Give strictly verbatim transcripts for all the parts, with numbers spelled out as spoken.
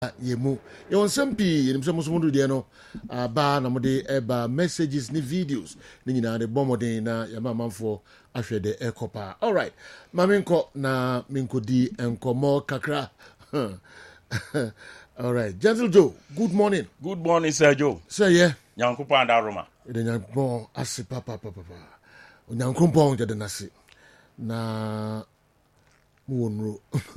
Yemu, yon sempi, yen mse musumundu diano, ba na mode eba messages ni videos, ni na de bomode na yama manfo ashwede ekopa. All right, maminko na minko di enkomo kakra. All right, Gentle Joe, good morning. Good morning, Sir Joe. Sir, yeah. Nyankupa and Aroma. Ede nyankupon asi papa papa papa. Nyankupon jade nasi. Na muonro.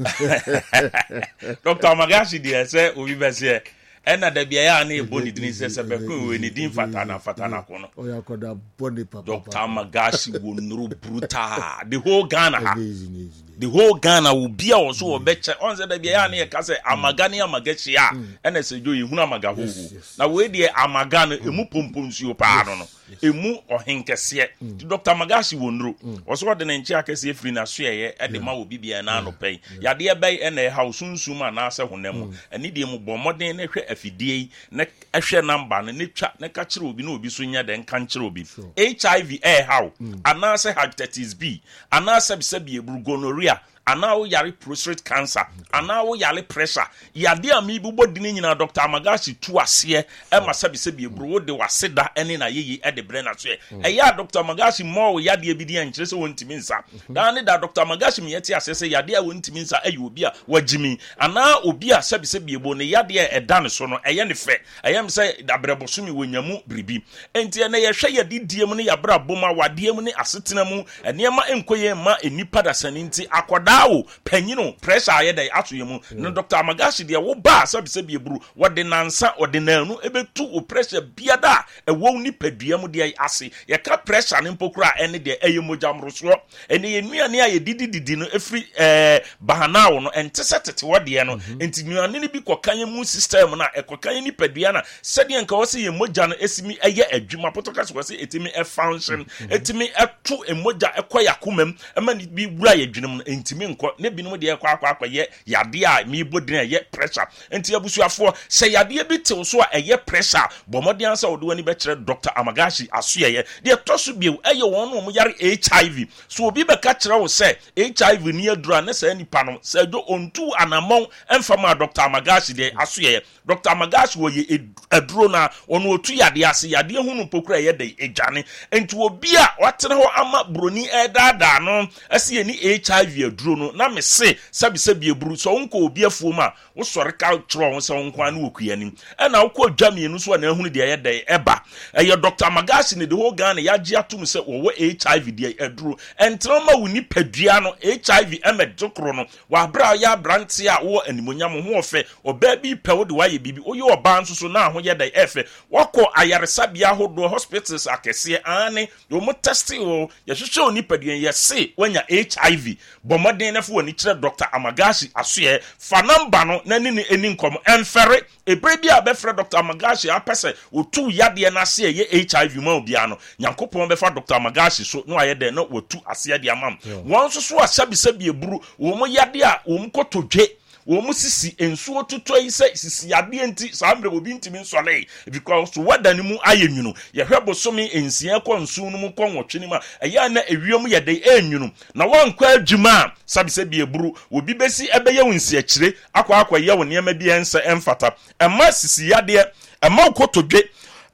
Doctor Magashi dia say obi bese ena da bia ya na ebo ni din se se be ko we ni din fatana fatana kono. O ya koda boni papa. Doctor Magashi wonro brutal. The whole Ghana ha. The whole Ghana will be also obeche on say da bia ya na e ka say amagani amagachi a ena se jo yehunu amaga ho. Na we de amaga no emu pompom nsuo pa no no. Emu ohenkese. Doctor Magashi wonro. Oso de na nchi akese free na so ye e de ma obi bia na no pen. Ya de be e na ha sunsun ma na se honam. Ani de mu bomoden na hwe afidie na ehwe number no ne twa ne ka kire obi na obi so nya de nka kire obi. H I V eh how anase hepatitis B anase bisabi eburu gonorrhea ana wo yare prostate cancer ana wo yare pressure yade ami bubo dini nyina Doctor Magashi tu ase e ma sabi sabi eburu wo de waseda ene na yeyi e de brena so e ya Doctor Magashi mo wo yade ebidi enkyere se wontimi nsa dan ne da Doctor Magashi me yete ase se yade a wontimi nsa ayi obi a wagimi ana obi a sabi sabi ebo ne yade e da ne so no eye ne fe eyem se dabrebosomi wonyamu bribi enti ene ye hwe yade diem ne yabra boma wadiem ne asetena mu enema enkoye ma enipa da saninti akoda awo panyino pressure ayeda ato yemu no Doctor Magashi de wo ba sabi sabi eburu wode nansa ode nanu ebetu o pressure biada e wo ni padua mu de ase ye ka pressure ne mpokura ene de eyemojamroso ene ye nuane aye didididi no efri eh bahana wo no entese tete wode no enti nuane ne bi kokan mu system na ekokan ni padua na sede nka wo se ye moja no esimi eye adwuma potoka so se etimi e function etimi eto emoja ekoyakomam ema ni bi wura ye dwunum entimi nko ne binom de ekwa akwa akwa ye yade a mi bodin ye pressure enti abusuafo se yade bi tew so a eye pressure bomode ansa wo de wani be kire Doctor Magashi asoye de toso biew eye won no mo yare H I V so obi be ka kire wo se H I V ni adura ne se nipa no se do ontu anamon emfama Doctor Magashi de asoye Doctor Magashi wo ye aduro na ono otu yade ase yade hunu pokura ye de ejane enti obi a watene ho ama broni edada no ase ye ni H I V aduro no na me se sabi sabi eburu so nko obi afuom a wo sore ka tro wo se nko anu okuyanim e na wo ko dwame nu so na ehunu de ye de eba eye Doctor Magashi ne de ho Ghana ya gi atum se wo H I V de aduro entroma woni padua no H I V emedokro no wa bra ya branti a wo animonyam ho ofe oba bi pe wo de wa ye bibi oye oba nso so na ho ye de efe wako ayaresabia hodo hospitals akese ane yo mo testi wo ye hwehwe oni padua ye se wanya H I V bomoden na fo ni kire Doctor Magashi asoye fa number no na ni ni eni nkom enfere ebre bia be frɛ Doctor Magashi apese otu yade na se ye H I V ma obia no nyankopon be fa Doctor Magashi so no aye de no wotu ase de amam won so so asabi sabi eburu wo mo yade a wo mkotodwe wo musisi ensuo tuto yi se sisi yade enti sambre obi ntimi nsole because wada ni mu ayenwunu ye hwebo somi ensia ko nsu no mu ko nwotwe ma eya na ewiom ye de enwunu na wankwa adwuma sabi se bi eburu obi besi ebeye wonsi akire akwa akwa ye wo niam bi ense emfata ema sisi yade ema ukotodwe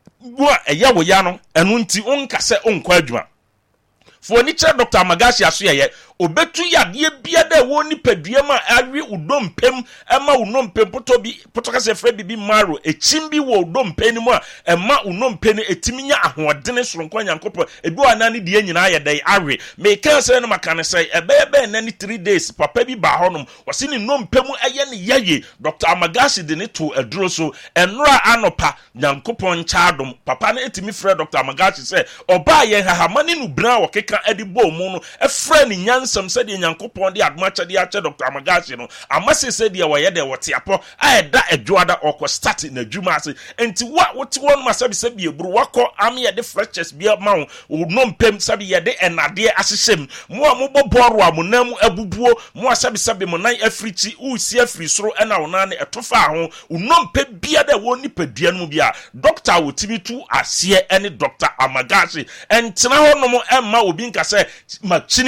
wo eya wo ya no enu nti onkase onkwa adwuma fo ni kire Doctor Magashi aso ye obetu yade bia da wo ni padua ma awi udompem ema unompem potobi potoka se frɛ bibi maro echimbi wo udompem ni mu a ema unompem etiminya ahoɔdene soronko nyankopɔ ebi wa nani de nyina ayɛ dai awe me kan se no maka ne sɛ ebebe nani three days papa bi ba honom wɔse ni nompem ɛyɛ ne yaye Doctor Magashi de ne to aduro so enora anopa nyankopɔ nchaadom papa ne etimi frɛ Doctor Magashi sɛ oba yɛ hahamane no bra wɔ keka edi bɔ mu no efrɛ ni nyan some said in Yankopon the admacha the acha Doctor Magashi no amase said the way there what yapo I da a joada or start in a jumasi and to what what one must be said be a bruwako army at the freshest be a mount or non pem sabi yade and a dear assassin more mobile borwa munemu ebubuo more sabi sabi monai efrichi u see free sro and our nane a tofa home non pe beer the one nipedian mubia Doctor would timi to as here any Doctor Magashi and Tanaho no more Emma Ubinka say Machini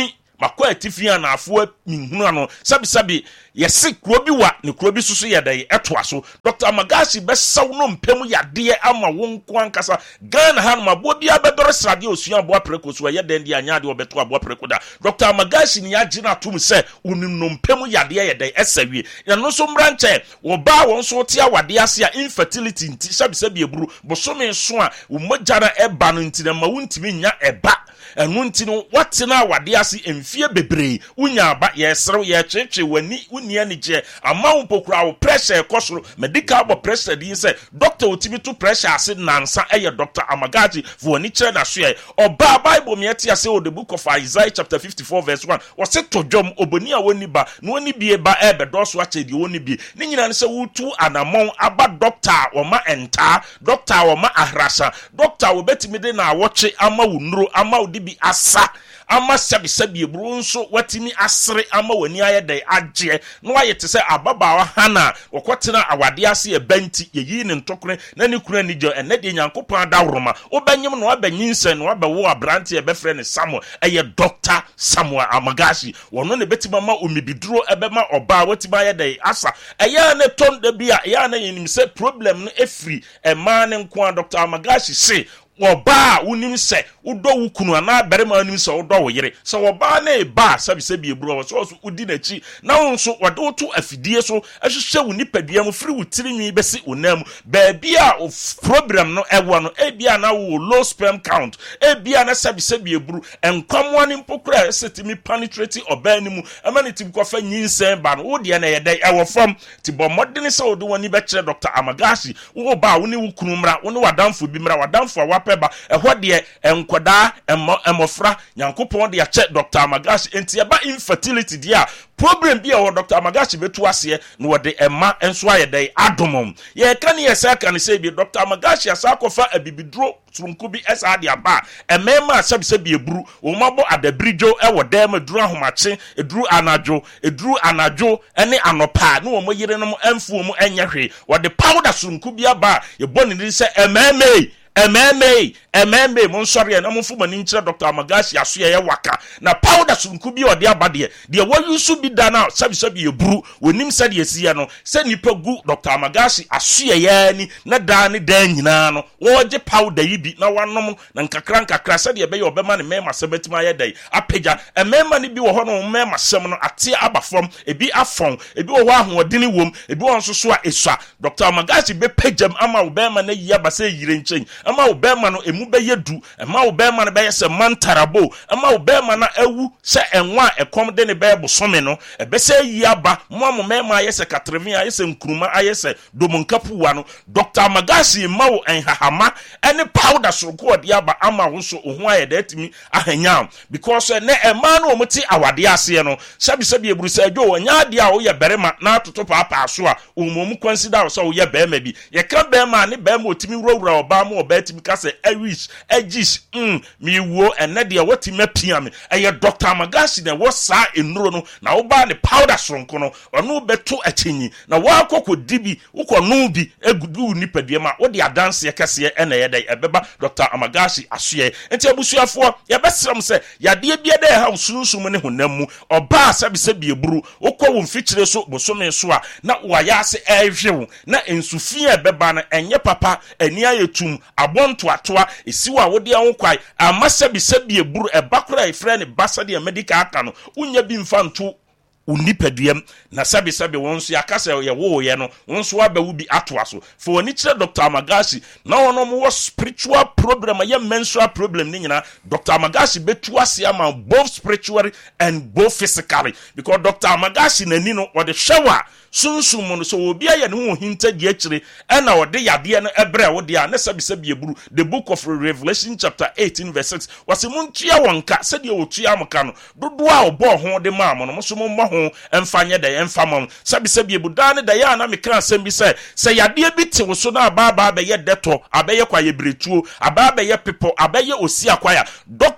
makɔ atifi anafo minhunu no sabi sabi yɛse kuro bi wa ne kuro bi susu yɛdɛ ɛtoa so Doctor Amagashi bɛsaw no mpɛm yadeɛ ama wo nko ankasa Ghana ha no maboa bia bɛdɔre srade osua aboa preko so yɛ den de anya de obeto aboa preko da Doctor Amagashi ni agye na tom sɛ onino mpɛm yadeɛ yɛdɛ ɛsawie ya no so mbranche wo ba won so tia wade ase a infertility nti sabi sabi eburu bosome so a wo mogya na ɛba no nti na ma wontimi nya ɛba ɛno nti no watena wade ase emfie bebree unya aba yɛsrew yɛkyekye wani unia ni je ama wo pokura wo pressure ekosoro medical bo pressure di sɛ doctor otimi to pressure ase nansa ɛyɛ Doctor Amagashi for ni kyerɛ na so yɛ ɔba Bible me ate ase o the book of Isaiah chapter fifty-four verse one wɔse to dwom oboni a woni ba no oni bie ba ɛbɛdɔ so akyɛ di woni bie ni nyina ne sɛ wutu anamon aba doctor wɔma enta doctor wɔma ahrasa doctor wobetimi de na awɔkye ama wo nuro ama wo bi asa ama sabi sabi eburu nso watimi asre ama wani ayɛ agye no ayɛ te sɛ ababaawa hana wɔkɔtena awade ase ebanti yeyi ne ntokore na ne kura ni gye ene de Nyankopɔn adaworoma obanyim no abanyinsen no abɛwo abrante ebɛfrɛ ne Samuel ɛyɛ Doctor Samuel Amagashi wɔno ne betima ma omibiduro ɛbɛma ɔba watimi ayɛ dɛ asa ɛyɛ ne ton da bia ɛyɛ na yenim sɛ problem no efri ɛma ne nko Doctor Amagashi se Oba unim se udo wukunu ana berema unim se udo wo yere se oba na eba sabi sabi eburu so so udi na chi na wonso wode woto afidie so ahwehwe wo nipadua mu firi wo tirinwi besi onam ba bia problem no ewo no e bia na wo low sperm count e bia na sabi sabi eburu enkwamwa ni mpokura setimi penetrate oba ni mu amani tim kofa nyinsen ba no wo de na yede ewo fam ti bo modene se wo de woni be kire Doctor Amagashi wo ba wo ni wukunu mra wo ni wadamfo bi mra wadamfo a peba ehwo de enkoda emofra Nyankopɔn de ache Doctor Amagashi enti eba infertility dia problem bi a wo Doctor Amagashi betu ase no wode ema enso ayedai adomom ye kan ye say kan say bi Doctor Amagashi asakofa abibidro surunku bi esa de aba emema asabise bi eburu wo mabo adabridjo ewo dem duru ahomache eduru anajo eduru anajo ene anopa no wo yire no emfu mu enyehwe wode powder surunku bi aba ye boni ni say ememe ememe ememe mon sori na mon fuma ni nkyere Doctor Amagashi aso ye waka na powder sunku bi ode abade de wo yusu bi da na sabi sabi eburu wonim sade yesi no se nipa gu Doctor Amagashi aso ye ya ni na da ni da nyina no wo je powder yi bi na wanom na nkakra nkakra sade ye be ye obema ne mema sebetima ye dai apeja emema ni bi wo ho no mema sem no ate abafom ebi afon ebi wo ho ahodeni wom ebi won so so a esua Doctor Amagashi be pejam ama obema na yi abase yire nchen ama obema no emu beyedu ama obema no beye se mantarabo ama obema na ewu se enwa ekom de ne beye bosome no ebese yi aba mo amoma ayese katrevin ayese nkruma ayese domonkapuwa no Doctor Amagashi mawo enhahama ene powder soroko ode aba ama wo so ohu ayede atimi ahanya because ne ema no omuti awade ase no sabi sabi eburu se adwo wonya ade a wo ye berema na atoto papa so a omom consider so wo ye berema bi ye ka berema ne berema otimi wura oba ma betimi kase awish agis mm mi wo ene de watimi apia me eye Doctor Amagashi na wo sa enuro no na wo ba ne powder sonko no ono beto achenyi na wo akoko dibi wo no bi egudu nipadua ma wo de adanse kase ene ye dai ebeba Doctor Amagashi asoye enti abusuafo ye besram se yade bia de ha sunsun ne honam mu oba sabi sabi eburu wo ko wo mfikire so bosome so a na wo ayase ehwewo na ensufi ebeba na enye papa ani ayetum abonto atoa esiwa wode ankwai amasabi sabi eburu ebakora efre ne basade medical aka no unya bi mfanto unipaduam na sabi sabi wonso yakasa ye wo ye no wonso abawu bi atoa so for oni kire Doctor Amagashi na wono mo spiritual problem ye menstrual problem ni nyina Doctor Amagashi betu ase ama both spiritually and both physically because Doctor Amagashi nani no wo de shower sunsun mo no so obi aye ne ho hinta di akire ena wo de yade no ebre wo de a na sabi sabi eburu the book of Revelation chapter eighteen verse six wase muntua wonka se de otua amka no dodo a obo ho de ma mo no so mo ho emfanye da emfamam sabi sabi ebuda ne da ya na mekra asem bi se se yade bi te wo so na aba aba be ye deto abaye kwa ye bretuo aba aba ye pepo abaye osi akwaya Doctor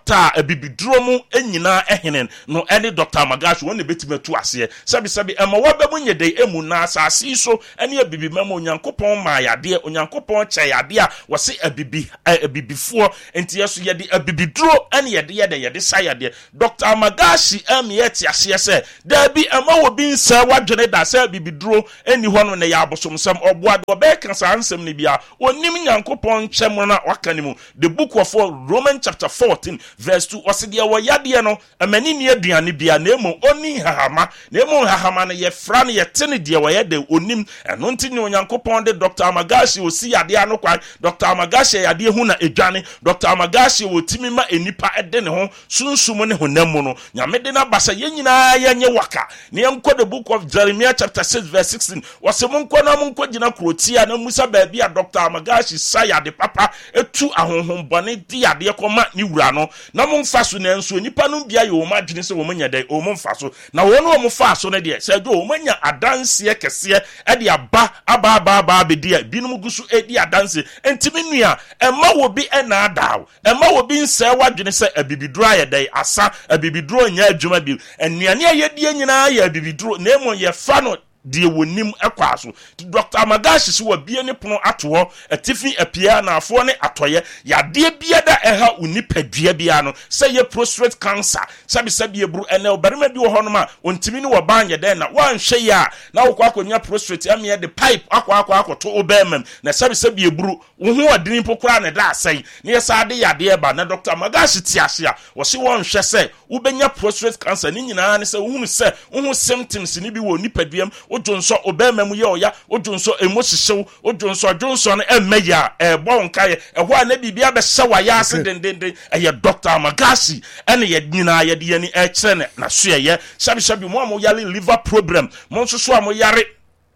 doctor abibiduro mu enyina ehenen no ene Doctor Magashi won ne betime tu ase sabi sabi ema wabemu nyede emu na asase so ene abibi memo Onyankopɔn ma yade Onyankopɔn kye yade a wose abibi abibifo enti yeso yede abibiduro ene yede yede yede sayade Doctor Magashi em yeti ase se da bi ema wo bi nsa wadwene da se abibiduro eni ho no ne ya abosomsem oboa do be kan sa ansem ne bia onim Nyankopɔn kyem na wakanimu. The book of Romans chapter fourteen verse two wase de wo yade no amani ni aduane bia na emu oni hahama na emu hahama na ye fra na ye tene de wo yade onim eno nti ni Onyankopɔn de Doctor Magashi osi yade ano kwa Doctor Magashi yade hu na edwane Doctor Magashi wotimi ma enipa ede ne ho sunsum ne honam mu no nyame de na basa ye nyina ye nye waka ne enko the book of Jeremiah chapter six verse sixteen wase monko na monko gina krotia na musa ba bia Doctor Magashi sayade papa etu ahonhom bone di yade koma ni wura no na momfa so na enso nipa no bia ye o ma dwene se wo manya dai o momfa so na wo no mo fa so ne de se do o manya adanse kese e de aba aba aba aba be dia binum gusu e di adanse entimi nua e ma wo bi e na adaw e ma wo bi nse wadwene se abibiduro aye dai asa abibiduro nya adwuma bi enuane aye die nyina ya abibiduro na emo ye fa no die wonim ekwaso Doctor Magashi si wa bie ne pono ato atifi apia na afo ne atoye yade bia da eha unipadua bia no say ye prostate cancer sabi sabi ebru ene obarima bi wo hono ma ontimi ne wo banye den na wanhwe ya na wo kwa akonya prostate am ye de pipe akwa akwa akoto obemem na sabi sabi ebru wo ho adini pokura ne da asai ne yesa de yade eba na Doctor Magashi ti ase a wo se wonhwe se wo benya prostate cancer ni nyina ne se wo hunu se wo ho symptoms ni bi wo nipaduam ojonso obema mu ye oya ojonso emosihyew ojonso ojonso no emeya e bon kaye e ho na bibia be hyewa ya ase dendenden eye Doctor Magashi ene ye nyina ye de yani e kire ne na so ye shabi shabi mo am yare liver problem mo nso so am yare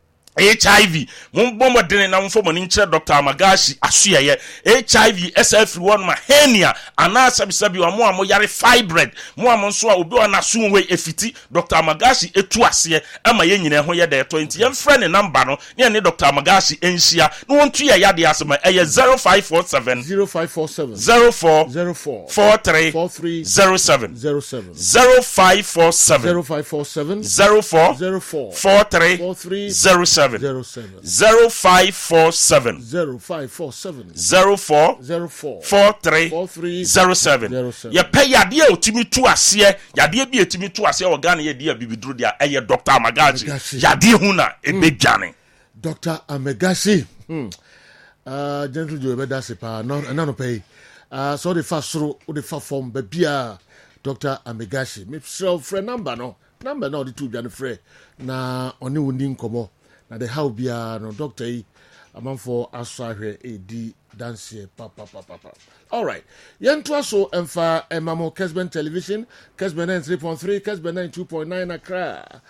H I V mumbomo dene na mfomo ni nche Doctor Magashi asuyeye H I V S F one ma hernia ana sabi sabi wa mo amo yare fibroid mo amo nso a obi ona sunwe efiti Doctor Magashi etu ase ama ye nyina ho ye da twenty ye mfre ne number no ne ne Doctor Magashi enhia no wontu ye yade asema eye zero five four seven zero five four seven zero four zero four four three four three zero seven zero seven zero five four seven zero five four seven zero four zero four four three four three zero seven zero seven zero five four seven zero five four seven zero four zero four four three four three zero seven. Ya pay yade otimi tu ase yade bi etimi tu ase organ ye dia bibiduru dia eye Doctor Magashi yade hu na ebedwane Doctor Magashi hmm uh gentle Joe beda se pa no na no pay uh so the fast through the far form be bia Doctor Magashi me so friend number no number no the two bia no frɛ na oni woni nkomo na the how bia no doctor yi amanfo aso ahwe edi dance papa papa papa. All right, yentwa so emfa emamo Kesben Television Kesben ninety three point three Kesben ninety two point nine Accra.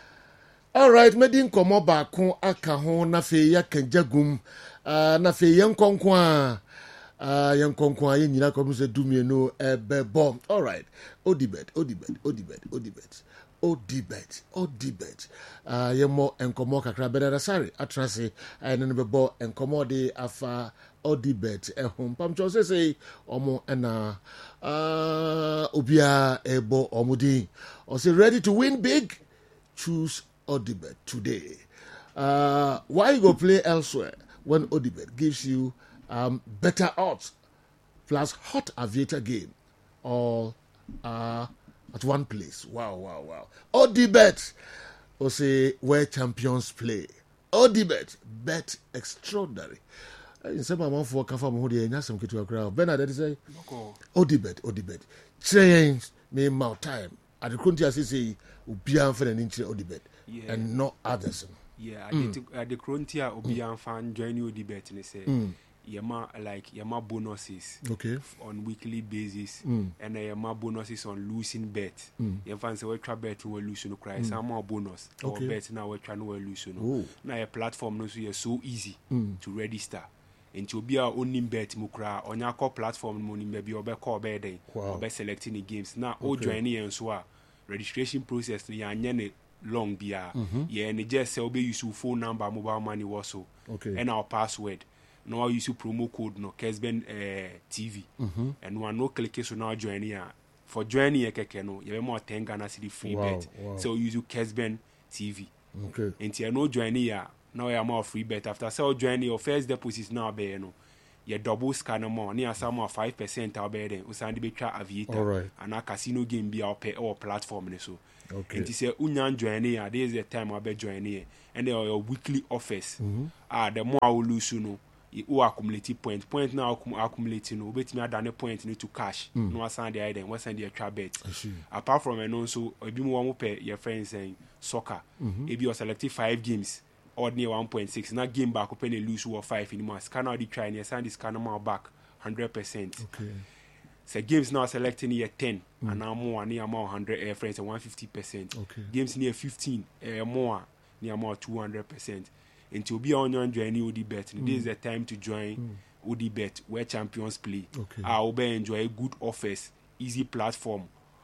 All right, medin komo ba ko aka ho na fe ya kanjagum uh, na fe yenkonko a uh, yenkonko a yenyina ko se dumienu ebebo. All right, odibet odibet odibet odibet odibet odibet uh, yemo enkomo kakra bedara sare atrase ene ne bebo enkomo de afa odibet ehum pamcho se say omo ena uh, obia ebo omudi or say ready to win big, choose Odibet today. Uh, why you go play elsewhere when Odibet gives you um, better odds plus hot aviator game all uh, at one place? Wow, wow, wow. Odibet, or say where champions play. Odibet, bet extraordinary. In some amount for Kafam Hodi and Yasam Kitu crowd. Bernard, say Odibet, Odibet. Change me more time. At the Kuntia say, Ubian for an inch Odibet. Yeah. And not others. Yeah, mm. at the Crontia Obian fan join you debate and say mm. Yama like Yama bonuses okay on weekly basis mm. and uh, Yama bonuses on losing bet. Mm. You fancy we try bet to lose no cry. Some more bonus okay. or bet now we try no lose no. Now a platform no so so easy mm. to register. And to be our only bet mukra on your core platform money maybe or be call bed day or be selecting the games. Now all joining and so registration process ni anyane long bia mm-hmm. yeah and just say obey use phone number mobile money also okay and our password no use promo code no Kesben uh, T V Mhm. and one no click so now join here for joining a keke no you have more ten Ghana cedi free Wow, bet wow. so use Kesben T V Okay. and you no join here now you have more free bet after so join your first deposit now be no you double scan more near some more five percent out there then usandi be try aviator Alright. and a casino game be our pay or platform ne so Okay. and you say unyan join here there is the time I'll be join here and there are your weekly offers ah the more I will lose you know you will accumulate point point now accumulate you know bet me add point need to cash no assign the item what's the extra bet I see. apart from and also ebi mo one pay your friends saying soccer if you select five games ordinary one point six na game back open a lose or five in mass can already try and you send this kind of back one hundred percent Okay. so games now selecting here ten and now more near more one hundred uh, friends and one hundred fifty percent Okay. games near fifteen uh, more near more two hundred percent until be on your journey O D bet this is the time to join O D bet where champions play Okay. I will be enjoy good offers easy platform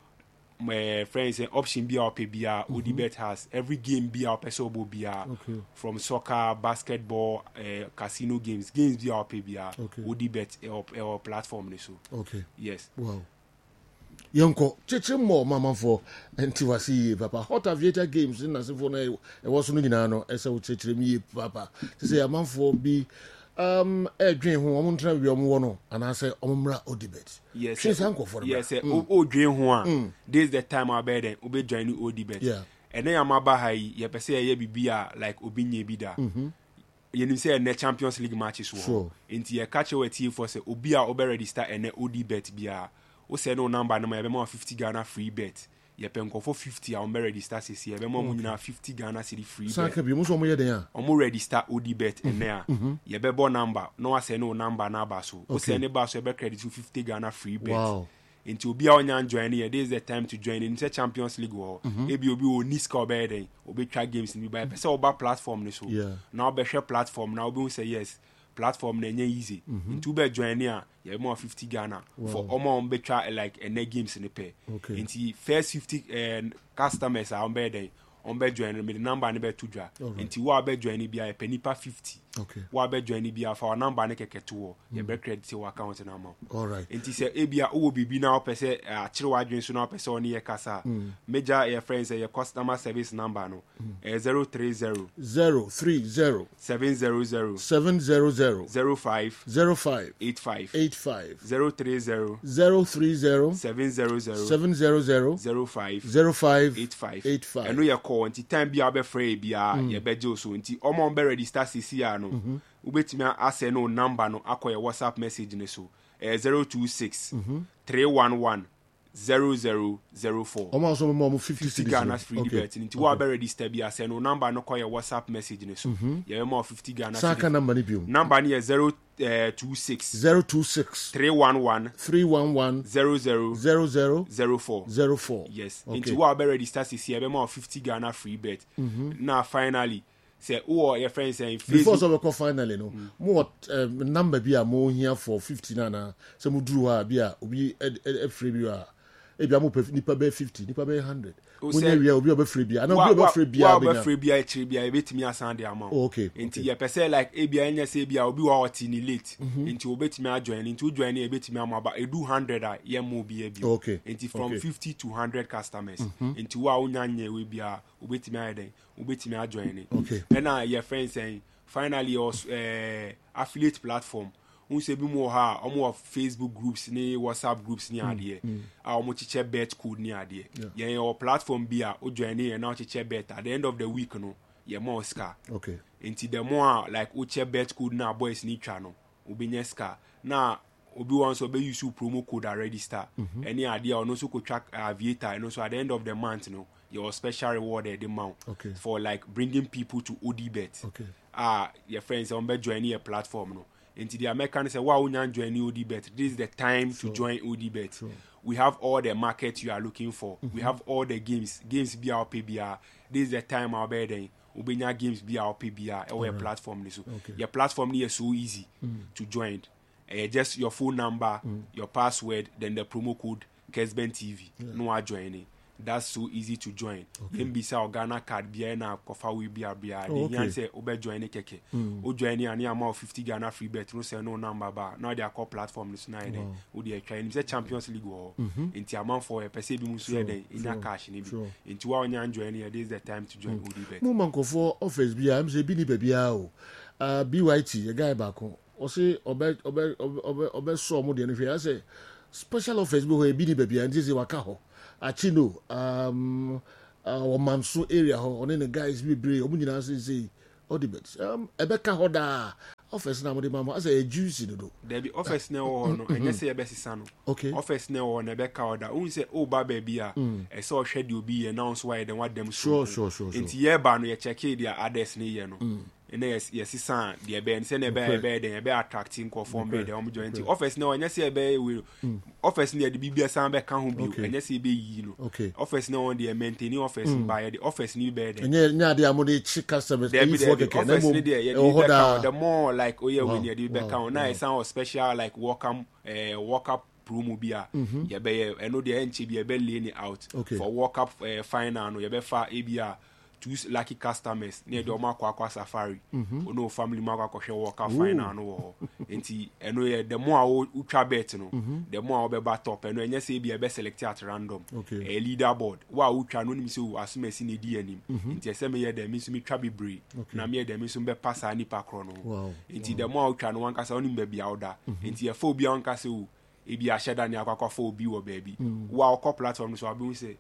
my friends and option be our pay be our O D bet has every game be our person will be our Okay. from soccer basketball uh, casino games games be our pay be our Okay. O D bet our, our platform ne so Okay. yes Wow. Yonko, cheche mo mama for enti wasi papa. Hot aviator games in asifo na e was no nyina no ese wo cheche mi papa. Say ya manfo bi um edwen ho omo ntra wi omo wo no ana say omo mra odibet. yes She say anko for yes o o dream ho a this is the time I bet then obe join O D bet Yeah. and then amaba hai ye pese ye bibia like obi nye bi da yenim say na Champions League matches wo Sure. enti ye catch we team for say obi a obe register and O D bet bia o say no number no ma be more fifty Ghana free bet ye pen for fifty a obe register say ye be more nyina fifty Ghana cedi free bet Sanka bi mo so mo ye den a. omo register O D bet and there ye be bo number no I say no number na ba so o say ne ba so be credit to fifty Ghana free bet Wow. into obi a onyan join here this is the time to join in say Champions League wo ebi obi o niska obe den obi try games ni ba say oba platform ni so Yeah. now be share platform now obi say yes platform na nye easy into be join here you more fifty Ghana for omo on be try like ene games ni pay Okay. into first fifty uh, customers are on be den on be join me the number ni be to dra Alright. into wa be join ni bia pe nipa fifty Okay. wa be join ni bia for our number ni keke to you be credit your account na amount All right. nti sɛ ebia wo bibi na wopɛ sɛ akyerɛ wadwen so na wopɛ sɛ ɔne yɛ kasa major yɛ friends yɛ customer service number no ɛyɛ zero three zero zero three zero seven zero zero seven zero zero zero five zero five eight five eight five zero three zero zero three zero seven zero zero seven zero zero zero five zero five eight five eight five. ɛno yɛ call nti time bi a wobɛfrɛ yɛ biara yɛbɛgye wo so nti ɔma ɔmbɛ register sisi a no wobɛtumi asɛ no number no akɔ yɛ whatsapp message ne so ɛyɛ zero two six three one one zero zero zero four Omo so mo mo fifty fifty cedis. Ghana free bet nti wo abɛ register bi asɛ no number no kɔ yɛ whatsapp message ne so yɛbɛ ma wo fifty Ghana Sanka cedi number ni biom. number no yɛ zero two six zero two six three one one three one one zero zero zero zero zero four zero four. yes Okay. nti wo abɛ register sisi yɛbɛ ma wo fifty Ghana free bet na finally sɛ wowɔ yɛ friend sɛ Before Facebook so we call finally no. Mo what um, number bi a mo here for fifty na na. Se mo duru ha bi a obi e free bi a. E bi a mo pe nipa be fifty, nipa be one hundred. O Mo say- nya wi a obi obi free bi. Ana obi obi free bi wa a be nya. bɛfrɛ bi a akyire bi a yɛbɛtumi asan de ama wo. Oh, okay, nti okay. yɛpɛ sɛ like ebia ɛnyɛ sɛ ebia obi wa ɔte ne late nti wobɛtumi ajoin nti wojoin ne yɛbɛtumi ama ba ɛdu one hundred a yɛmmɔ obi bi Okay, nti from okay. fifty to one hundred customers nti wo a wonya nyɛ we bia wobɛtumi ayɛ dɛn wobɛtumi ajoin ne Okay. ɛna yɛ friend sɛn finally yɛ uh, affiliate platform wọn sɛ bi mu wɔ ha a wɔn wɔ Facebook groups ne WhatsApp groups ne adeɛ a wɔn kyekyɛ bet code ne adeɛ yɛn yɛ wɔ platform bi a o join ne yɛn na ɔkyekyɛ bet at the end of the week no yɛ mɔ sika Okay. nti the more a like o kyɛ bet code na boys ne twa no obi nyɛ sika na obi wɔn nso ɔbɛ use promo code a register ɛne adeɛ a ɔno nso kɔ twa aviator ɛno nso at the end of the month no your special reward ɛde ma wo Okay. for like bringing people to O D bet Okay. a your friends wɔn bɛ join ne yɛ platform no. Into the American say, wow, you join O D bet. This is the time sure. to join O D bet. Sure. We have all the market you are looking for. Mm-hmm. We have all the games. Games be our P B R. This is the time our bedding. Ubenya games be our P B R. Our right. platform. So okay. Your platform is so easy mm. to join. Uh, just your phone number, mm. your password, then the promo code Kesben T V. Yeah. No are joining. that's so easy to join. Okay. M B S or Ghana card be na kofa we be a be a. Oh, okay. The say obe join keke. O join any amount fifty Ghana free bet. No say no number ba. Now they are call platform this night. O dey try. Say Champions League or into amount for a person be musu then in a cash ni bi. Into wa onyan join here. This is the time to join O D bet. Mo man ko for office bi am say bi ni baby a o. Uh, B Y T a guy back on. O say obe obe obe obe so mo dey no hwe. I say special office bi ho e bi ni baby and say waka ho. Achino um uh Manso area ho on the guys be brave omu nyina say all the bets um ebeka ho da office na mo de mama as a juicy do there be office na ho no enye say ebesisa no okay office na ho na ebeka ho da un say o ba ba bia e say o hwe de obi announce why then what them sure sure sure sure enti ye ba no ye check their address ni ye no and yes yes san the be say na be be then be attracting ko form be dem join enti office na enye say be we office na de bibia san be ka ho bi enye say be yi no office na on the maintaining office by the office ni be there enye nya de amode chi customers if for the office ni there ye the more like oh yeah when you dey back on now sound special like welcome uh walk up promo bia ye be e no dey enche bia be lane out for walk up uh, final no ye be fa e bia two lucky customers near the Omako Aqua Safari. Mm-hmm. No family Mako walk up final no. Enti eno ye the more ultra bet no, the more be bat top and when say be a best selected at random. Okay. A leaderboard. Wa ultra no nim so asume si ne di anim. Enti ese me ye dem miss me twa bebre. Na me ye dem miss be pass ani pa kro no. Wow. Enti the more ultra no wan kasa onim be bia oda. Enti e fo bia on kasa o e bia sheda ni akwa fo bi wo baby. Wa o platform so abi say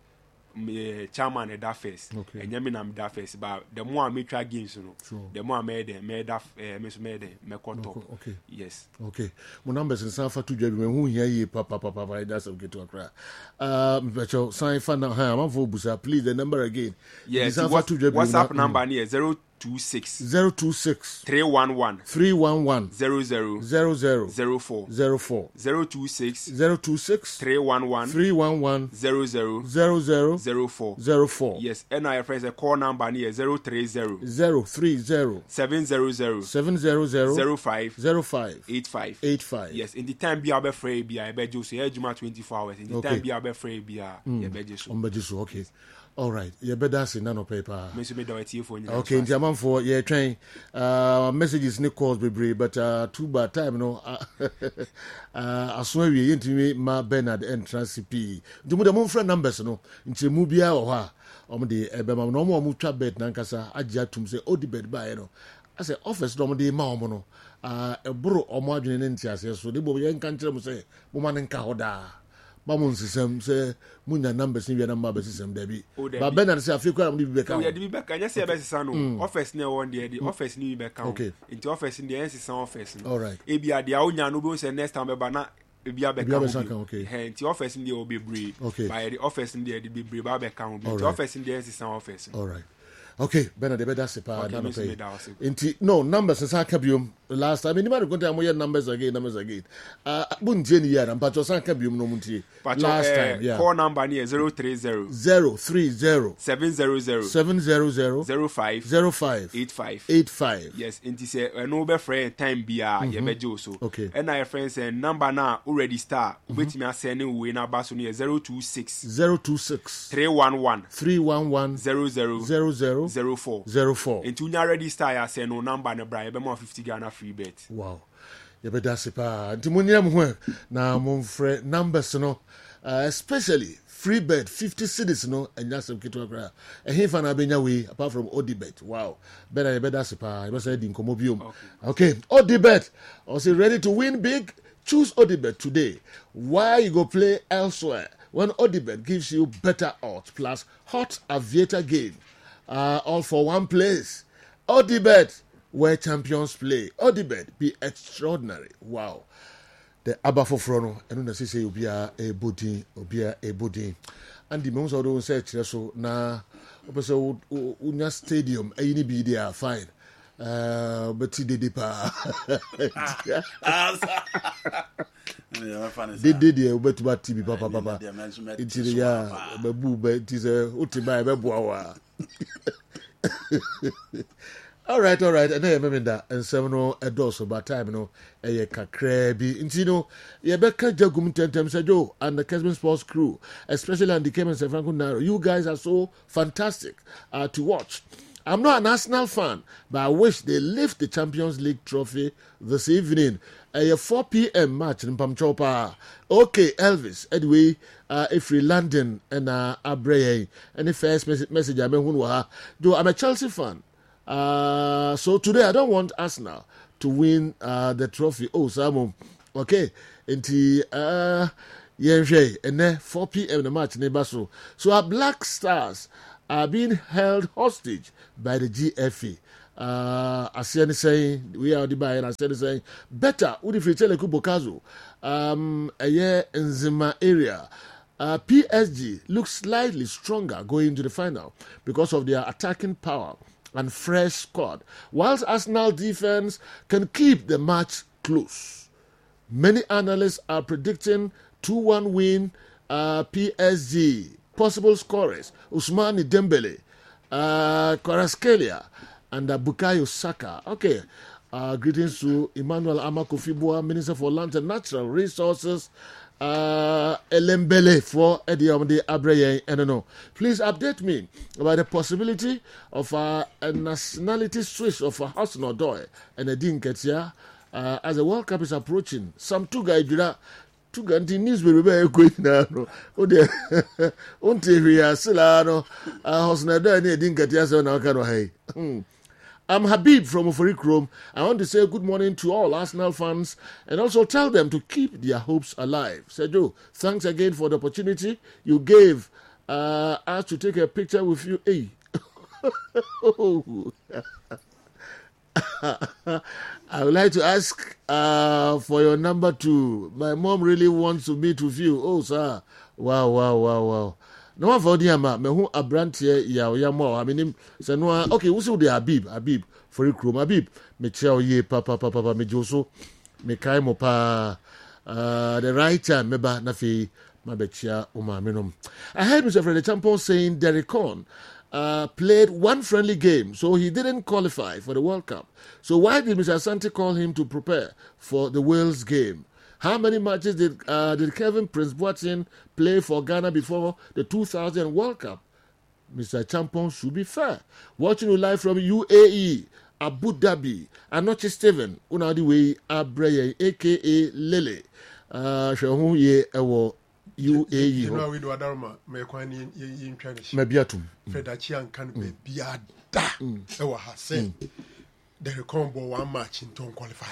me chairman at that first okay. And yemi na me that first but the more I make try games you know sure. The more I made them made that uh, me so made them me top okay yes okay my numbers in San Fatu Jebi me hu here ye papa papa papa that's okay to Accra uh me pecho sign fan na ha am for busa please the number again yes what, WhatsApp number ni zero two six zero two six three one one three one one zero zero zero zero zero four zero four zero two six zero two six three one one three one one zero zero zero zero zero four zero four yes and I friends a call number ni zero three zero zero three zero seven zero zero seven zero zero zero five zero five eight five eight five yes in the time be abe free be I be just here juma twenty-four hours in the okay. Time be abe free be ya be just on be just okay. All right, you better say nano paper. Okay, in German for yeah, train uh messages ni calls be brave, but uh too bad time, you know. Uh, I swear we into me ma Bernard entrance P. Do the mon friend numbers no into mubia or ha. Om de ebema no mo mucha bet nankasa aja tum say odi bet ba no. I say office no de ma omo no. Uh e bro omo adwene ntiase so de bo ye nkan kire mo say mo man nka hoda. Bamon system say munya numbers ni we number be system there be but Bernard say Africa am be be ka we dey be ka nya say be system no office na one there the office ni be ka okay into office ni the system office all right e bia dia onya no be say next time be ba na e bia be ka okay he into office ni o be brave okay by the office ni there be brave ba be ka into office ni the system office all right okay Bernard the better sepa na no pay into no numbers say kabium last time anybody go tell me numbers again numbers again uh bunje ni yara mpacho san kabium no muntie last time yeah call number ni zero three zero zero three zero seven zero zero seven zero zero zero five zero five eight five eight five yes into say no be friend time bia ye be jo so okay and my friends say number na already star wait me asend we na ba so ni zero two six zero two six three one one three one one zero zero zero zero zero four zero four into nya ready star ya say no number na bra ye be more fifty Ghana free bet wow ye be that sepa nti munyam ho na mon frɛ numbers no uh, especially free bet fifty cedis no enya sem kitwa kra e hefa na benya we apart from Odibet wow better ye be that sepa you say di nkomo biom okay Odibet also ready to win big choose Odibet today why you go play elsewhere when Odibet gives you better odds plus hot aviator game uh, all for one place. Odibet, where champions play. Odibet be extraordinary. Wow. The Abafo Frono, and when I say you be a body, or be a body. And the most of those say so now, so Unya Stadium, a be there fine. Uh, but he did it. They did it, but what T V, Papa, Papa. It's yeah, Babu, but it is a Utiba, Babuawa. All right, all right. And then remember that and seven no a dose by time no a kakrebi. Intino, you better jagum ten times a Joe and the Kesman Sports crew, especially on the Cayman and Franco Naro. You guys are so fantastic uh, to watch. I'm not an Arsenal fan, but I wish they lift the Champions League trophy this evening. A four p.m. match in Pamchopa. Okay, Elvis. Anyway, uh, if we London and uh, Abreye, any first message, message I mean, do I'm a Chelsea fan. Uh, so today I don't want Arsenal to win uh, the trophy. Oh, Samo. Okay, into uh, yeah, and then four p.m. the match in Basso. So our Black Stars are being held hostage by the G F A. Uh, I see any saying we are the buyer. I see any saying better. Would if you tell Bokazo, um, a year in Zima area. Uh, P S G looks slightly stronger going into the final because of their attacking power and fresh squad, whilst Arsenal defense can keep the match close. Many analysts are predicting two one win uh, P S G. Possible scorers, Ousmane Dembele, uh, Kvaratskhelia, and uh, Bukayo Saka. Okay, uh, greetings to Emmanuel Amakofibua, Minister for Land and Natural Resources, uh, Elembele for Ediomde Abreye. I don't know. Please update me about the possibility of uh, a nationality switch of a Hudson Odoi and a Dinketia uh, as the World Cup is approaching. Some two guys do that. Two ganti news be be going now. O de unti hia sila no Hudson Odoi ni Dinketia so na kan hey. I'm Habib from Oforikrom. I want to say good morning to all Arsenal fans and also tell them to keep their hopes alive. Sergio, thanks again for the opportunity you gave uh, us to take a picture with you. Hey. I would like to ask uh, for your number two. My mom really wants to meet with you. Oh, sir. Wow, wow, wow, wow. No one for the ama me hu abrantie ya ya mo aminim se no okay wo se wo de Habib Habib for Chrome Habib me cheo ye papa papa papa me joso me kai mo pa uh the right time me ba na fi ma be chia o ma menom. I heard Mister Fred Champon saying Derek Cohn uh played one friendly game, so he didn't qualify for the World Cup. So why did Mister Asante call him to prepare for the Wales game? How many matches did uh, did Kevin Prince Boateng play for Ghana before the two thousand World Cup? Mister Champon should be fair. Watching you live from U A E, Abu Dhabi, Anoche Steven, Unadiwe Abreye, a k a. Lele. Shahu ye ewo U A E. You know, we do a dharma, me kwani in Chinese. Mebiatum. Fedachian can be biada. Ewa Hassan. The combo one match in don't qualify.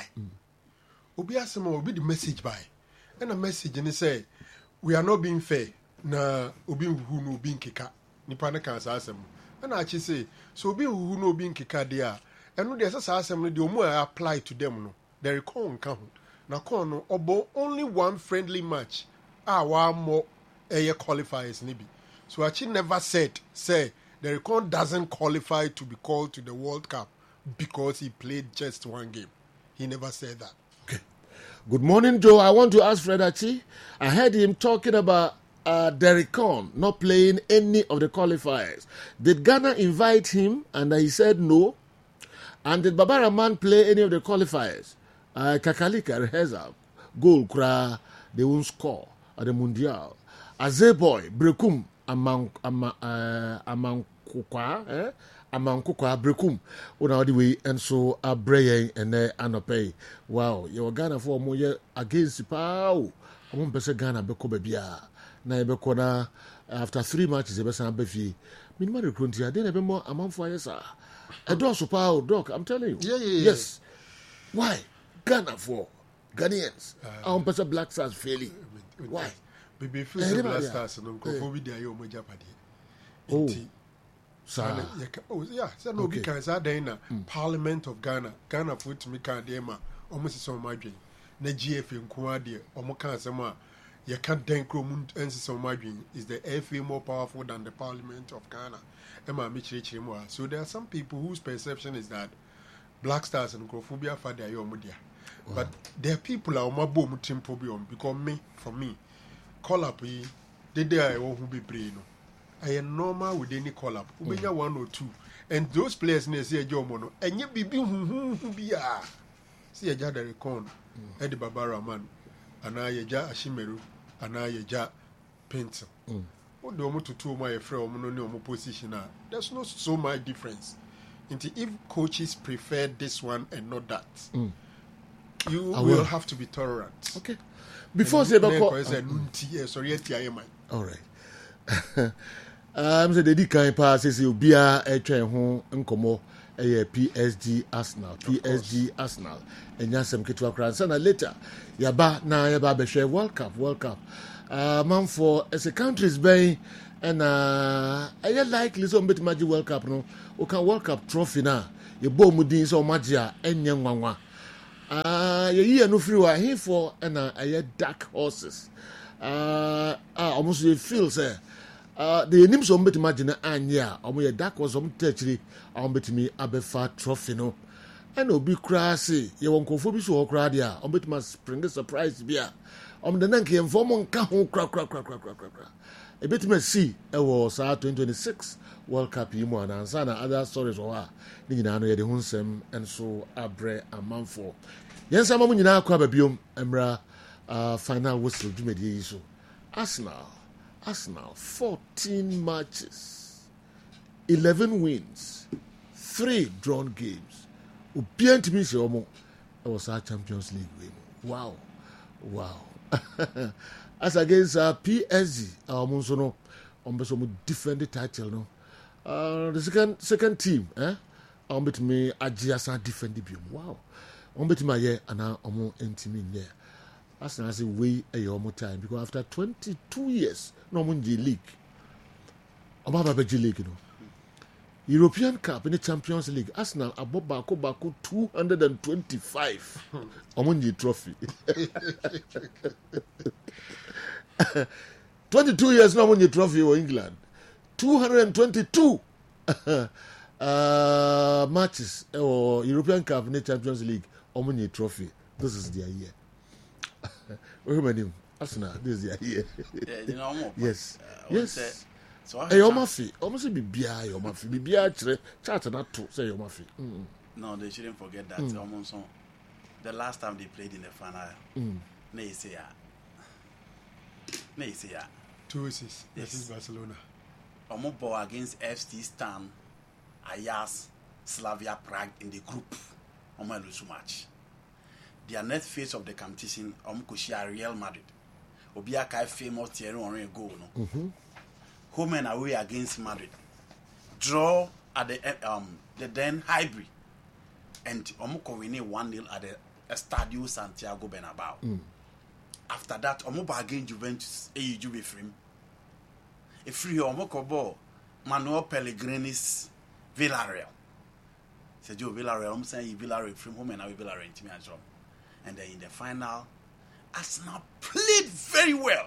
Obi asema obi the message by and a message and say we are not being fair na obi who no being kika nipa na kan sa asem and I actually say so obi who no being kika there and no there's sa asem no the omo apply to them no there con kan na con no obo only one friendly match ah one more eh qualifiers nibi so actually never said say the con doesn't qualify to be called to the World Cup because he played just one game. He never said that. Good morning, Joe. I want to ask Fred Achi. I heard him talking about uh, Derek Cohn not playing any of the qualifiers. Did Ghana invite him and he said no? And did Baba Rahman play any of the qualifiers? Uh, Kakalika, Reheza, goal, Kra, they won't score at the Mundial. Azeboy, Brekum, Amang, Amang, uh, Amang Kukwa, eh? Amankukwa Brekum, una the way, and so a brain and a anopay. Wow, you're Ghana for more against the pow. I won't be Ghana Beko Babia. Na Bekona after three matches, the best and Befi. Minimum recruiting, I didn't have more amount for yes, sir. A dog so power, dog, I'm telling you. Yeah, yeah, yeah. Yes. Why? Ghana for Ghanaians. I want to Black Stars failing. Why? Baby, if Black Stars and Uncle Fobi, they are your Japadi. Oh. Sir. Oh, yeah, so no, because I did Parliament of Ghana, Ghana put me can't dema, almost so my dream. Na G F in Kuadia, or Mokan Sama, you can't then come and so my dream. Is the F A more powerful than the Parliament of Ghana? Emma Michi Chimwa. So there are some people whose perception is that Black Stars and Crophobia for their Yomudia. But there are people are my boom timpobium because me, for me, call up, they there who be brain. I am normal with any call up. We mm. one or two, And those players ne say Jomo no enye bibi huhu bia. See Eja Derek Con, Eddie Barbara man, ana Eja Ashimeru, ana Eja Pencil. What do you to two my friend no no position? There's no so much difference. If coaches prefer this one and not that, mm. you I will. will have to be tolerant. Okay. Before say about sorry, all right. Um, so the D kind pass says you'll be a train home and come a P S G Arsenal, P S G Arsenal, and Yasam Kitwa Cranson. Later, Yaba na Yaba Beshe World Cup, World Cup. Uh, man for as a country's bay and uh, I likely some bit magic World Cup no. Okay, World Cup trophy na. You bo mudin so magia and young one. Ah, ye year no free wa here for and uh, a dark horses. Uh, ah, almost you feel say. Uh, the names of bit imagine and yeah, or me a dark was on tertiary, on bit me abefa trophy no. And no be crassy, you won't conform to or cradia, on bit must spring a surprise beer. On the Nanki and form on Cajon crack crack crack crack crack crack. A bit me see, it was our twenty twenty-six World Cup Yimo and Sana other stories or Nina the Hunsem and so Abre and Manfo. Yes, I'm on now, Quababium, Emra, uh, final whistle, Jimmy so Arsenal. Arsenal, fourteen matches, eleven wins, three drawn games. Ubian to me, Omo, it was our Champions League win. Wow, wow. As against uh, P S G, our Monsono, on some defend the title. No, uh, the second second team, eh? On bet me, Ajiasa defend the beam. Wow, on bet my year and now Omo intimate there. Arsenal has a way a year more time because after twenty-two years. No Munji League. Obaba Beji League, you know. European Cup in the Champions League. Arsenal above Bako Bako two hundred and twenty-five. Omunji trophy. Twenty-two years no Omunji trophy for England. Two hundred and twenty-two uh, matches or European Cup in the Champions League. Omunji trophy. This is their year. What remember Arsenal, this is the year. Yeah, you know, more, yes. Uh, yes. So I hey, your mafia. Almost be bia, your mafia. Be bia, chat not to say your mafia. No, they shouldn't forget that. Mm. Almost the last time they played in the final, mm. they say, yeah. They say, yeah. Two assists. Yes. This is Barcelona. Almost ball against F C Stan, Ajax, Slavia Prague in the group. Almost lose so much. Their next phase of the competition, Omkoshia Real Madrid. Obia Kai famous Thierry Henry goal. No? Mm-hmm. Home and away against Madrid. Draw at the um the then Highbury. And Omoko win one nil at the Estadio Santiago Bernabeu. Mm. After that, Omoba against Juventus, A U Juve free. A free Omoko ball, Manuel Pellegrini's Villarreal. Sergio Villarreal, I'm saying Villarreal from home and away Villarreal in Timmy. And then in the final, Arsenal played very well.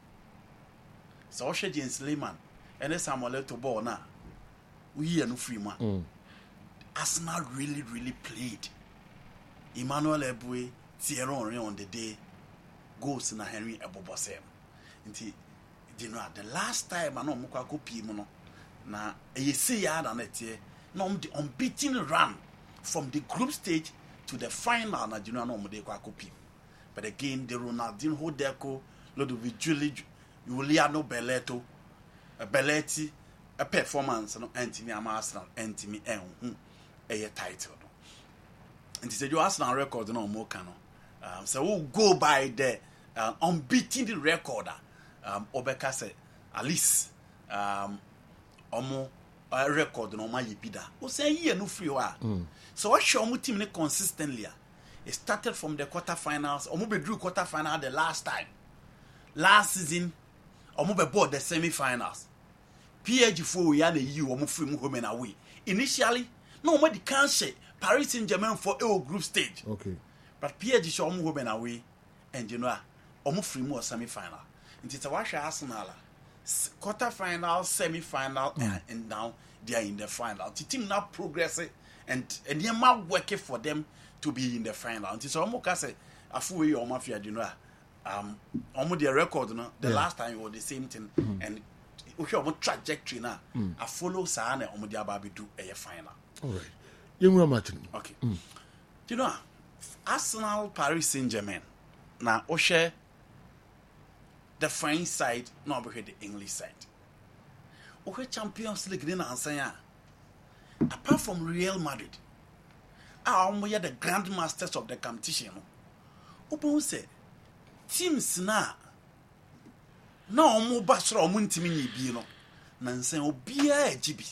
So Osher James Lehman and then Samuel Eto'o ball now. We are no free man. Mm. Arsenal really, really played. Emmanuel Eboué, Thierry Henry on the day, goes in a Henry Ebobosem. Until you know the last time I know Muka go Pimono. Na you see ya na nete. No the unbeaten run from the group stage to the final na junior no mode kwa kopi. But again, the Ronaldinho Deco, Ludovic Giuliano Belletto, a Belletti, a performance no Anthony Arsenal, Anthony en a title. And he said your Arsenal record no more cano. Um, so we'll go by the uh, unbeaten recorder. Um, Obeka said, at least um, omo a record no my yipida. O say ye no free wa. So what show mu team consistently. It started from the quarterfinals. Omo be drew quarterfinal the last time. Last season, omo be board the semi-finals. P S G for we and you omo free mu home and away. Initially, no omo di can say Paris Saint-Germain for a group stage. Okay. But P S G show omo home and away, and you know, omo free mu semi-final. It's a wash Arsenal. Quarter-final, semi-final, mm. and, and now they are in the final. The team now progressing, and and they are working for them to be in the final. And so almost say a full way or mafia, you know, um, almost their record, no, the yeah. last time it was the same thing, mm-hmm. and we hear about trajectory now. I follow Sana on the Ababi do a final. All right. Young match. Okay. Mm. You know, Arsenal, Paris Saint-Germain. Now, Oshe, the French side, no, we the English side. Okay, Champions League, then I'm saying, apart from Real Madrid, are the grandmasters of the competition. Open say, teams na na omo basra omo ntimi ni bi no na nsen obia ejibi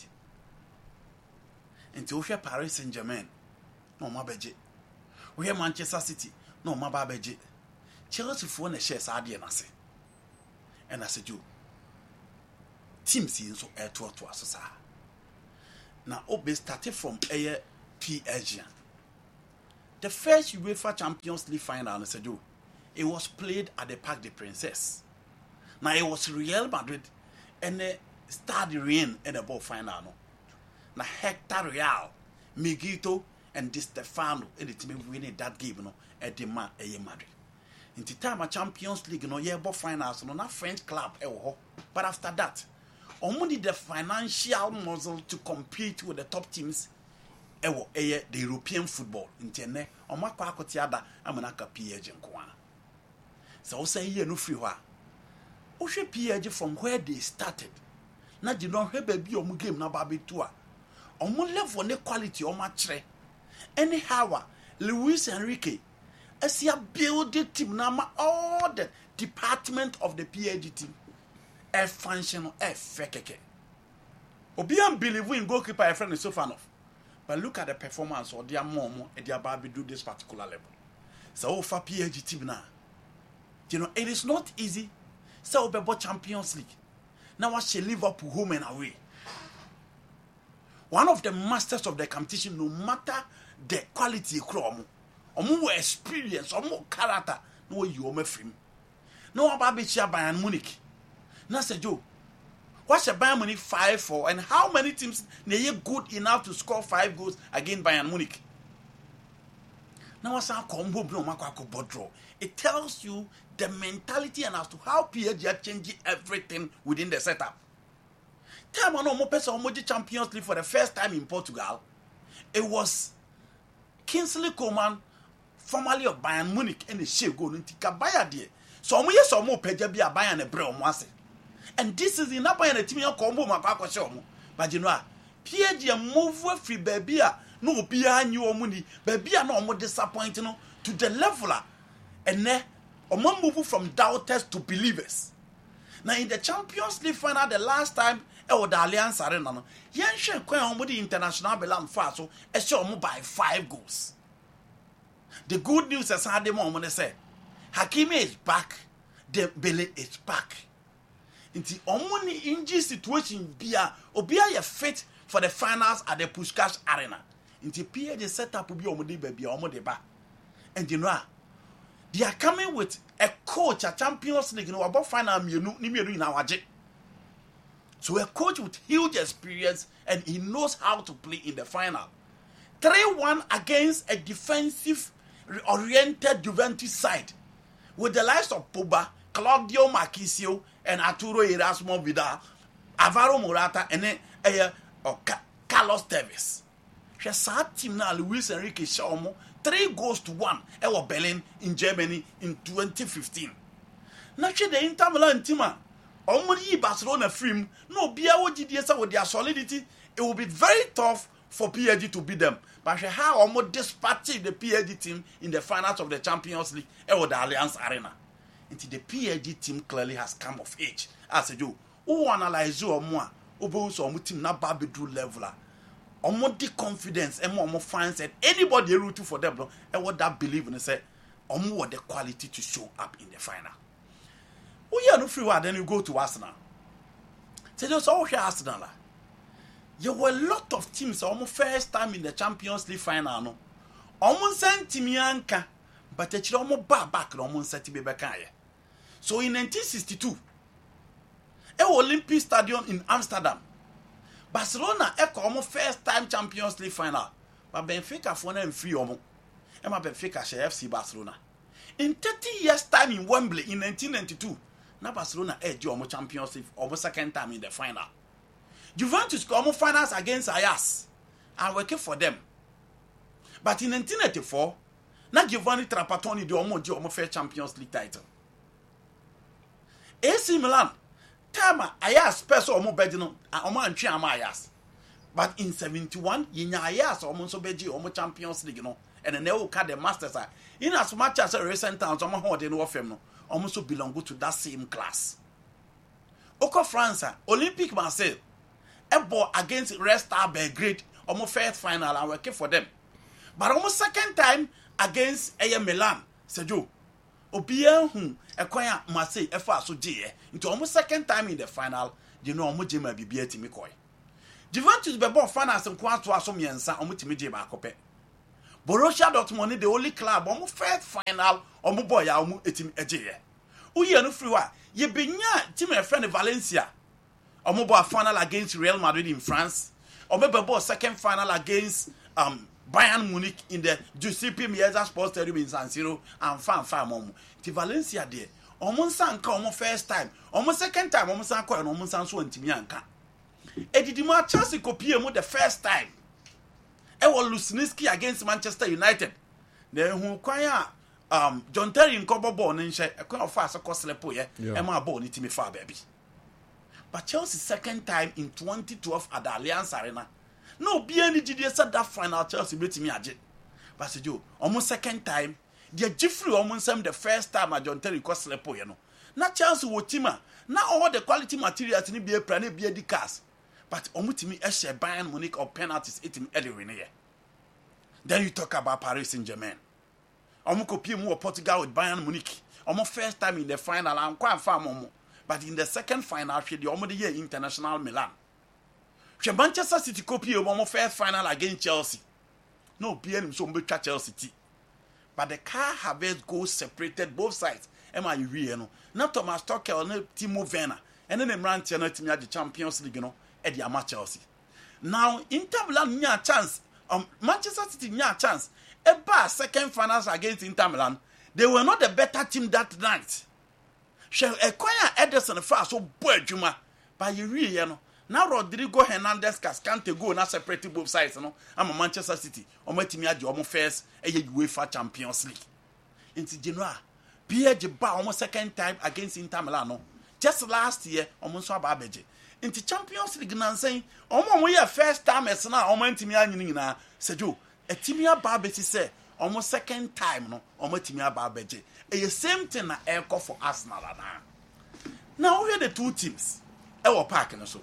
enti wo hwe Paris Saint-Germain na omo abeje wo hwe Manchester City na omo ba abeje Chelsea fo na share sa ade na se e na se jo teams yi nso eto to aso sa na obe started from aye P S G. The first UEFA Champions League final na se jo it was played at the Parc des Princes. Now it was Real Madrid and the Stade Rennes in the ball final. No. Now Hector Real, Miguito, and Di Stefano in the team winning that game no at the man a Madrid. In the time of Champions League, no yeah, ball finals, no not French club, but after that, only the financial muscle to compete with the top teams. Ewo eye the European football intene o makwa akotiada amanaka P S G nkoa. So say here no free hwa. O hwe P S G from where they started. Na di no hwe baby o mu game na ba betu a. O mu level ne quality o ma kire. Anyhow, Luis Enrique asia build the team na ma all the department of the P S G team e function e fekeke. Obi am believe in goalkeeper e friend Sofanov. But look at the performance or their mom and their baby do this particular level. So for P S G team now, you know, it is not easy. So about Champions League. Now watch Liverpool home and away. One of the masters of the competition, no matter the quality of Chrome, or more experience, or more character, no you are film. No about Bayern Munich. Now say Joe. What's a Bayern Munich five for, and how many teams they are good enough to score five goals against Bayern Munich? Now, what's our combo? It tells you the mentality and as to how P S G are changing everything within the setup. Time on Omo Champions League for the first time in Portugal, it was Kingsley Coman, formerly of Bayern Munich, and the shape go into Kabaya there. So, I'm yes, or more Pejabi are Bayern and Breo Mwase. And this is enough by a team combo Makako Shomo. But you know, P S G move free baby, no Pia new money, baby no more disappointing to the leveler. And then, a man move from doubters to believers. Now, in the Champions League final, the last time, I was the Alliance Arena. Yan Shen Kwan the international Belan Faso, a show by five goals. The good news is how the moment they say Hakimi is back, the Bele is back. Inti omoni inji situation bia obia ye fit for the finals at the Puskás Arena. Inti P S G set up obi omodi baby omode ba. And you know they are coming with a coach at Champions League no about final mienu ni mienu ina waje. So a coach with huge experience and he knows how to play in the final. three one against a defensive oriented Juventus side with the likes of Pogba, Claudio Marchisio, and Arturo Erasmo Vidal, Alvaro Morata, and then uh, uh, Carlos Tevez. She saw team now Luis Enrique Shawmo three goals to one. Ewa Berlin in Germany in twenty fifteen. Now she the Inter Milan team. Omoni Barcelona film. No Bia G D S with their solidity. It will be very tough for P S G to beat them. But she how almost dispatched the P S G team in the finals of the Champions League. Ewa the Alliance Arena. Until the P S G team clearly has come of age. As a Joe, who analyze you or more, Obo so team na Babidru leveler. Omo the confidence, and more fans said anybody root for them, and what that believe in say, Omo what the quality to show up in the final. Oh, yeah, no free word, then you go to Arsenal. So just all here Arsenal. There were a lot of teams almost first time in the Champions League final. No, almost sent Timianka, but it's almost back, almost set to be back. So in nineteen sixty-two, at Olympic Stadium in Amsterdam, Barcelona echo almost first time Champions League final. But Benfica for them free omo. Emma Benfica share F C Barcelona. In thirty years time in Wembley in nineteen ninety-two, na Barcelona edge omo Champions League omo second time in the final. Juventus go omo finals against Ajax and working for them. But in nineteen eighty-four, na Giovanni Trapattoni de omo di omo first Champions League title. A C Milan time Ajax person omo beji no omo antwe am Ajax. But in seventy-one, yinya Ajax omo so beji omo Champions League no. And then they will cut the masters. In as much as a recent times, I'm holding no them almost belong to that same class. Oko France, Olympic Marseille, a ball against Red Star Belgrade, almost first final and working for them. But almost second time against A M Milan, Sejo. Obia whom acquire Marseille F R so J into almost second time in the final, you know, almost Jim be beat me coy. Juventus be ball finals and quite to some yensa, almost me Jim Acope. Borussia Dortmund the only club omo first final omo boy ya omo etim eje. Uye no free wa ye benya team e friend Valencia. Omo boy final against Real Madrid in France. Omo be boy second final against um Bayern Munich in the Giuseppe Meazza Sports Stadium in San Siro and fan fan omo. Ti Valencia there. Omo san ka omo first time. Omo second time omo san ko omo san so antimi anka. Edidi ma Chelsea kopie mo the first time. Ewo Lusniski against Manchester United. Ne hu kwan um John Terry nkobo ball ne nhye e kwan of fast ko slepo ye e ma ball ni timi fa baby. But Chelsea second time in twenty twelve at the Allianz Arena. No be any gidie said that final Chelsea betimi age. But Joe, almost second time, the Jeffrey almost the first time at John Terry ko slepo ye no. Na Chelsea wo tima, na all the quality materials ni be plan be di cars. But omutimi eshe Bayern Munich or penalties etim early here. Then you talk about Paris Saint-Germain. Omo kopie mu Portugal with Bayern Munich. Omo first time in the final and quite far momo. But in the second final, she the omo the year international Milan. She Manchester City kopie omo first final against Chelsea. No P N so mbe Chelsea. But the car have goals separated both sides. Emma you no. Na Thomas Tuchel no Timo Werner. And then the Imran Tiano team the Champions League no. At the amateur Chelsea. Now, Inter Milan nya chance. Um, Manchester City nya chance. Eba second finals against Inter Milan. They were not the better team that night. She acquire Ederson first so boy juma. But you really you know. Now Rodrigo Hernandez Cascante go na separate both sides no. I'm a Manchester City. Omo team ya omo first e UEFA Champions League. Inti Genoa. P S G ba omo second time against Inter Milan no. Just last year omo so ababeje. In the Champions League nan saying, omo we first time as na omo ntimi anyi nyina sejo a timia babeti say almost second time no omo timia babeje e same thing na e call for Arsenal na. Now we are the two teams e wo park no so.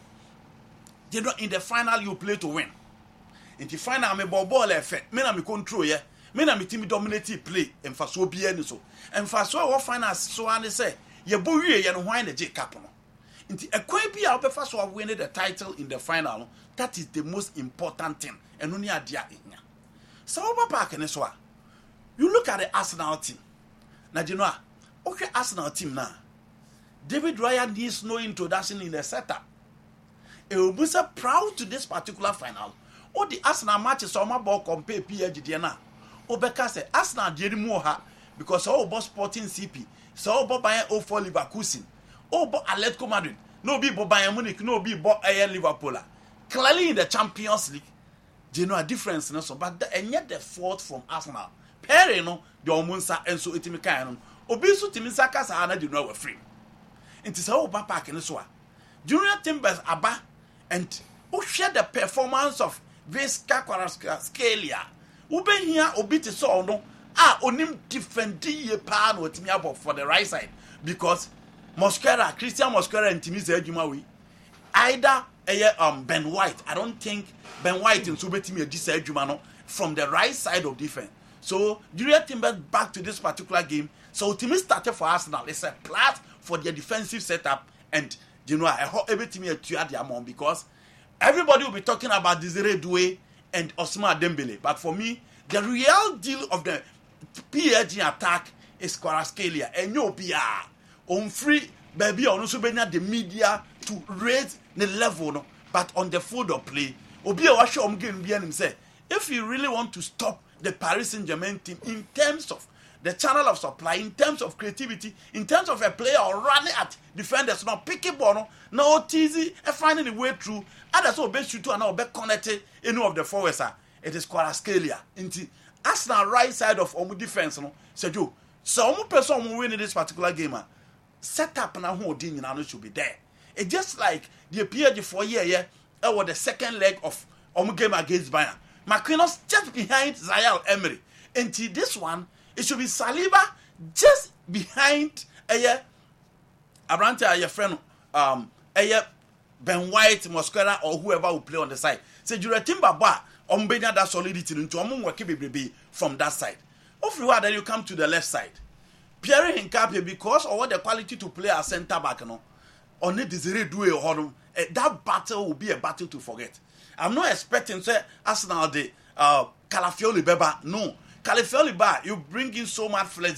You know in the final you play to win. In the final me ball ball effect me na me control ye me na me team dominate play en fa so bia ni so en fa so wo final so an say ye bo wie ye no hwan na J Cup no. Inti ekwan bi a obefa so win the title in the final, that is the most important thing. And only adia enya. So over park ne so a. You look at the Arsenal team. Na you know, okay Arsenal team now. David Raya needs no introduction in the setup. He will be so proud to this particular final. All the Arsenal matches so much ball compare P S G na. Obeka say Arsenal dey more ha because all about Sporting C P, so about Bayern oh four Leverkusen. Oh, but Atletico Madrid. No be but Bayern Munich. No be but Ayer Liverpool. Clearly in the Champions League, you know a difference. No, so but the, and yet the fourth from Arsenal. Perry no the Omunsa and so itimi kaino. Obisu timisaka sa ana di no we free. It is how ba park no so a. Junior Timbers aba and who share the performance of Vesca Kvaratskhelia. Uben here obi te so no ah onim defend ye pa no otimi abo for the right side because Mosquera, Christian Mosquera and Timmy Zedjumawi. Either a um Ben White. I don't think Ben White and Subetimi Zedjumano from the right side of defense. So Julia Timbers back to this particular game. So Timmy started for Arsenal. It's a plus for their defensive setup and you know I hope everything here to add the amount because everybody will be talking about Desiree Doué and Ousmane Dembele. But for me, the real deal of the P S G attack is Kvaratskhelia and no P R. On free baby on also the media to raise the level no? But on the field of play obi a washo om game bi anim say if you really want to stop the Paris Saint-Germain team in terms of the channel of supply in terms of creativity, in terms of a player or running at defenders, now picking ball, now easy and finding the way through. Others will be shoot to and now be connected any of the forwards. It is Kvaratskhelia. Into Arsenal right side of Omu defense, no. Said you, so Omu person will win in this particular game. Set up and who didn't know should be there. It's just like the P G for year, yeah, or the second leg of Omu game against Bayern. Marquinhos just behind Zaire Emery. Until this one, it should be Saliba just behind a year. Abrante, a friend, um, a year Ben White, Mosquera, or whoever will play on the side. Say, you're a timber bar, Ombenia that solidity into a moon baby from that side. Of you then you come to the left side. Pierre Hincapié, because of what the quality to play as centre back, no, on it is really do a that battle will be a battle to forget. I'm not expecting say Arsenal the uh Calafiori Beba. No. Calafiori Bar, you bring in so much flexibility.